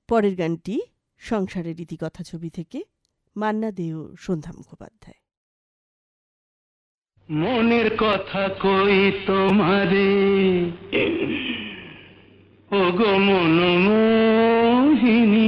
পরের গানটি সংসারের রীতিকথা ছবি থেকে, মান্না দে ও সন্ধ্যা মুখোপাধ্যায়। মনের কথা কই তোমারে ওগো মনমোহিনী,